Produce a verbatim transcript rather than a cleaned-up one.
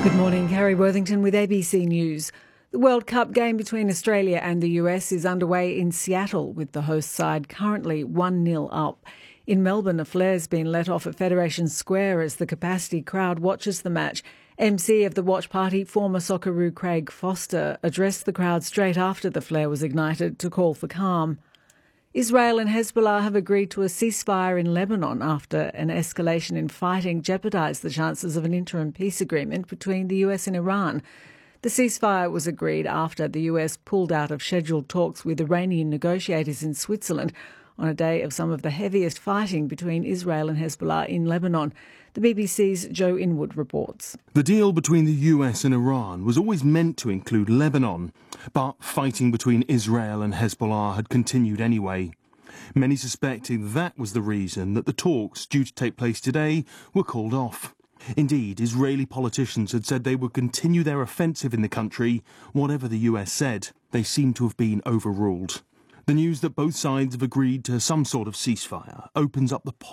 Good morning, Carrie Worthington with A B C News. The World Cup game between Australia and the U S is underway in Seattle, with the host side currently one nil up. In Melbourne, a flare's been let off at Federation Square as the capacity crowd watches the match. M C of the watch party, former Socceroo Craig Foster, addressed the crowd straight after the flare was ignited to call for calm. Israel and Hezbollah have agreed to a ceasefire in Lebanon after an escalation in fighting jeopardised the chances of an interim peace agreement between the U S and Iran. The ceasefire was agreed after the U S pulled out of scheduled talks with Iranian negotiators in Switzerland on a day of some of the heaviest fighting between Israel and Hezbollah in Lebanon. The B B C's Joe Inwood reports. The deal between the U S and Iran was always meant to include Lebanon, but fighting between Israel and Hezbollah had continued anyway. Many suspected that was the reason that the talks due to take place today were called off. Indeed, Israeli politicians had said they would continue their offensive in the country, whatever the U S said. They seem to have been overruled. The news that both sides have agreed to some sort of ceasefire opens up the